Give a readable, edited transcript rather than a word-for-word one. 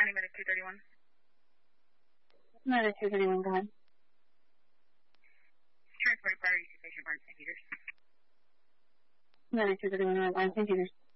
United 231. United 231, go ahead. Transport priority station, Barnes St. Peters. United 231, Barnes St. Peters.